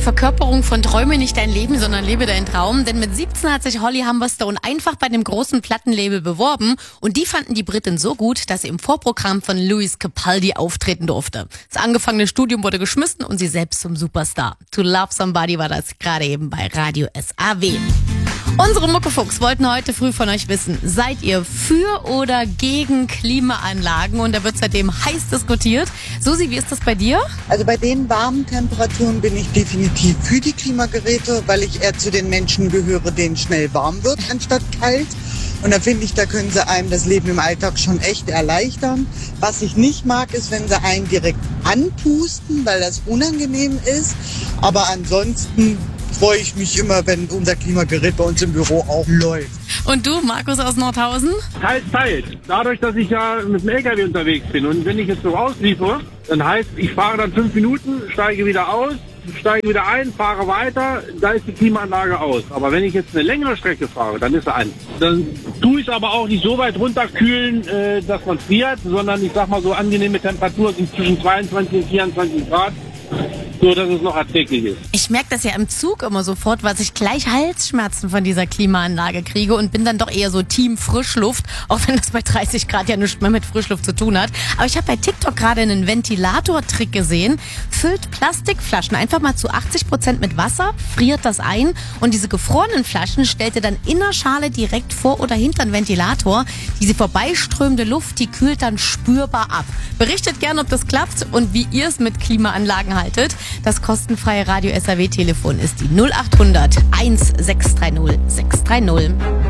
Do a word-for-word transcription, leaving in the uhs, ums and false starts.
Verkörperung von Träume nicht dein Leben, sondern lebe deinen Traum. Denn mit siebzehn hat sich Holly Humberstone einfach bei dem großen Plattenlabel beworben. Und die fanden die Britin so gut, dass sie im Vorprogramm von Lewis Capaldi auftreten durfte. Das angefangene Studium wurde geschmissen und sie selbst zum Superstar. To Love Somebody war das gerade eben bei Radio S A W. Unsere Muckefuchs wollten heute früh von euch wissen, seid ihr für oder gegen Klimaanlagen? Und da wird seitdem heiß diskutiert. Susi, wie ist das bei dir? Also bei den warmen Temperaturen bin ich definitiv für die Klimageräte, weil ich eher zu den Menschen gehöre, denen schnell warm wird, anstatt kalt. Und da finde ich, da können sie einem das Leben im Alltag schon echt erleichtern. Was ich nicht mag, ist, wenn sie einen direkt anpusten, weil das unangenehm ist. Aber ansonsten freue ich mich immer, wenn unser Klimagerät bei uns im Büro auch läuft. Und du, Markus aus Nordhausen? Teils, teils. Dadurch, dass ich ja mit dem L K W unterwegs bin und wenn ich jetzt so ausliefere, dann heißt, ich fahre dann fünf Minuten, steige wieder aus, steige wieder ein, fahre weiter, da ist die Klimaanlage aus. Aber wenn ich jetzt eine längere Strecke fahre, dann ist sie an. Dann tue ich es aber auch nicht so weit runterkühlen, äh, dass man friert, sondern ich sag mal so angenehme Temperaturen sind zwischen zweiundzwanzig und vierundzwanzig Grad. So, dass es noch erträglich ist. Ich merke das ja im Zug immer sofort, was ich gleich Halsschmerzen von dieser Klimaanlage kriege und bin dann doch eher so Team Frischluft, auch wenn das bei dreißig Grad ja nichts mehr mit Frischluft zu tun hat. Aber ich habe bei TikTok gerade einen Ventilator-Trick gesehen. Füllt Plastikflaschen einfach mal zu achtzig Prozent mit Wasser, friert das ein und diese gefrorenen Flaschen stellt ihr dann in der Schale direkt vor oder hinter den Ventilator. Diese vorbeiströmende Luft, die kühlt dann spürbar ab. Berichtet gerne, ob das klappt und wie ihr es mit Klimaanlagen haltet. Das kostenfreie Radio S A W Telefon ist die null acht hundert eins sechs drei null sechs drei null.